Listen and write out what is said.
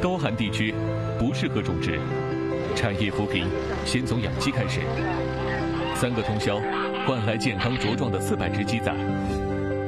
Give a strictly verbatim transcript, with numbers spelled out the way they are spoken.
高寒地区不适合种植，产业扶贫先从养鸡开始。三个通宵换来健康茁壮的四百只鸡仔。